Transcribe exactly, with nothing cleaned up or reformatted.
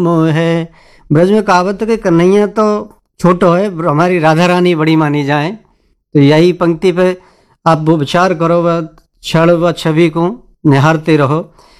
है ब्रज में कहावत के कन्हैया तो छोटो है, हमारी राधा रानी बड़ी मानी जाए। तो यही पंक्ति पे आप वो विचार करो, वह क्षण व छवि को निहारते रहो।